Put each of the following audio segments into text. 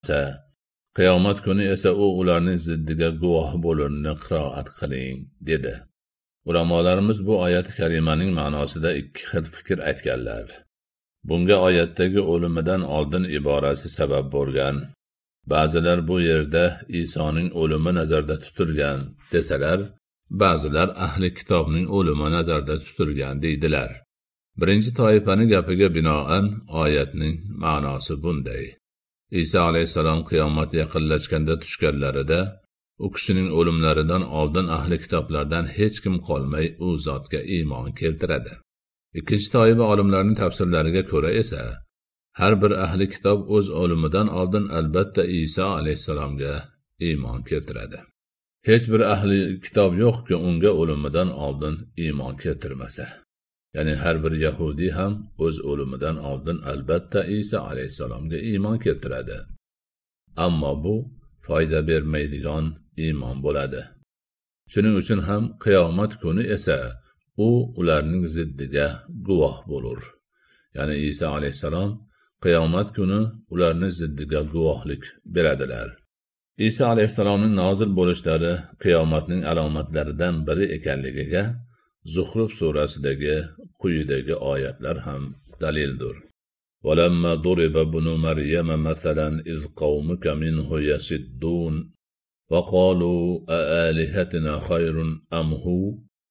qiyomat kuni esa u ularning ziddiga guvoh bo'lurni qiroat qiling, dedi. Ulamolarimiz bu oyat-i karimaning ma'nosida ikki xil fikr aytganlar. Bunga oyatdagi o'limidan oldin iborasi sabab bo'lgan. Ba'zilar bu yerda Isoning o'limi nazarda tutilgan desalar, ba'zilar ahli kitobning o'limi nazarda tutilgan deydilar. Birinchi toifaning gapiga binoan oyatning ma'nosi bunday. Isa alayhisalom qiyomat yaqinlashganda tushganlarida u kishining o'limlaridan oldin ahli kitoblardan hech kim qolmay u zotga iymon keltiradi. Ikkinchi toifa olimlarning tafsirlariga ko'ra esa har bir ahli kitob o'z o'limidan oldin albatta Isa alayhisalomga iymon keltiradi. Hech bir ahli kitob yo'qki unga o'limidan oldin iymon keltirmasa. Ya'ni har bir Yahudi ham o'z o'limidan oldin albatta Isa alayhisalomga iymon keltiradi. Ammo bu foyda bermaydigan iymon bo'ladi. Shuning uchun ham qiyomat kuni esa u ularning ziddiga guvoh bo'lur. Ya'ni Isa alayhisalom qiyomat kuni ularning ziddiga guvohlik beradilar. Isa alayhisalomning nozil bo'lishlari qiyomatning alomatlaridan biri ekanligiga Zuhruf surasidagi quyidagi oyatlar ham dalildir. وَلَمَّا ضُرِبَ ابْنُ مَرْيَمَ مَثَلًا إِذْ قَوْمُكَ مِنْهُ يَصِدُّونَ وَقَالُوا أَآلِهَتُنَا خَيْرٌ أَمْ هُوَ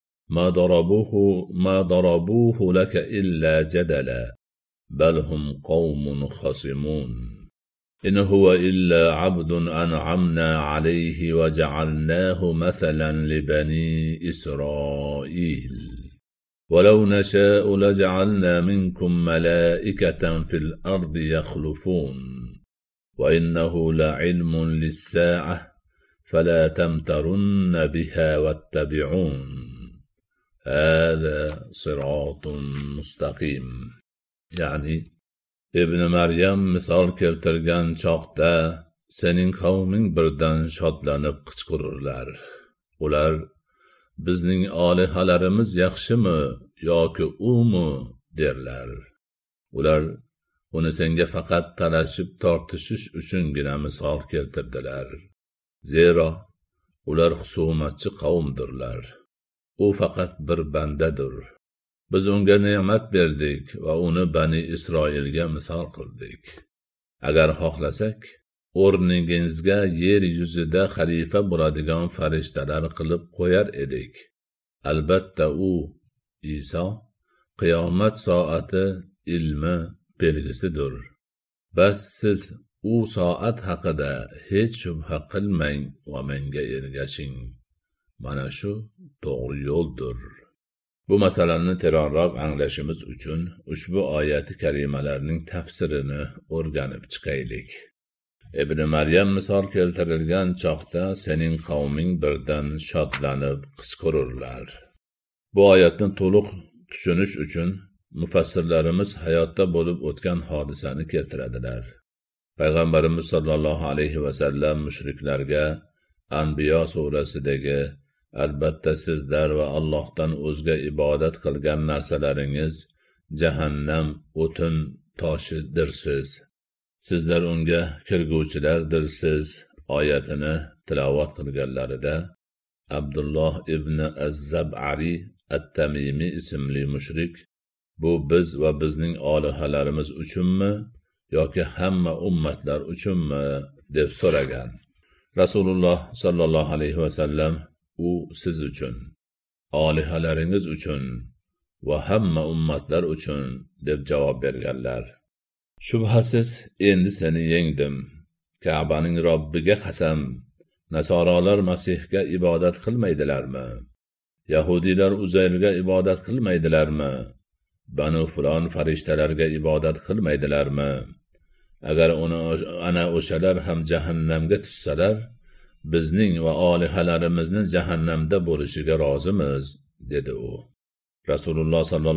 ما ضربوه لك إلا جدلا بل هم قوم خصمون إن هو إلا عبد أنعمنا عليه وجعلناه مثلا لبني إسرائيل ولو نشاء لجعلنا منكم ملائكة في الأرض يخلفون وإنه لعلم للساعة فلا تمترن بها واتبعون هذا صراط مستقيم. Yani İbn Maryam misol keltirgan chaqda sening qavming birdan shodlanib qichqirurlar. Ular bizning olihalarimiz yaxshimi yoki umi derlar. Ular uni senga faqat talashib tortishish uchungina misol keltirdilar. Zero ular husumatchi qavmdirlar. U faqat bir bandadir. Biz unga ne'mat berdik va uni Bani Isroilga misol qildik. Agar xohlasak, o'rningizga yer yuzida xalifa bo'ladigan farishtalar qilib qo'yar edik. Albatta u, Iso, qiyomat soati ilmi belgisidir. Bas siz u soat haqida hech shubha qilmang va menga ergashing. Mana shu to'g'ri yo'ldir. Bu masalani teranroq anglashimiz uchun ushbu oyati karimalarning tafsirini o'rganib chiqaylik. Ibn Maryam misol keltirilgan chaqda sening qavming birdan shodlanib qichqirurlar. Bu oyatni to'liq tushunish uchun mufassirlarimiz hayotda bo'lib o'tgan hodisani keltiradilar. Payg'ambarimiz sollallohu alayhi va sallam mushriklarga Anbiyo surasidagi albatta sizlar va Allohdan o'zga ibodat qilgan narsalaringiz jahannam o'tin toshidirsiz. Sizlar unga kirguvchilardirsiz oyatini tilovat qilganlarida Abdulloh ibn Az-Zab'ari At-Tamimi ismli mushrik bu biz va bizning olihalarimiz uchunmi yoki hamma ummatlar uchunmi deb so'ragan. Rasululloh sollallohu alayhi va sallam u siz uchun, olihalaringiz uchun va hamma ummatlar uchun deb javob berganlar. Shubhasiz endi seni yengdim. Ka'baning Robbiga qasam, Nasorolar Masihga ibodat qilmaydilarmi? Yahudilar Uzayrga ibodat qilmaydilarmi? Banu Fulon farishtalarga ibodat qilmaydilarmi? Agar ana o'shalar ham jahannamga tushsalar, bizning va olihalarimizni jahannamda bo'lishiga rozimiz, dedi u. Rasululloh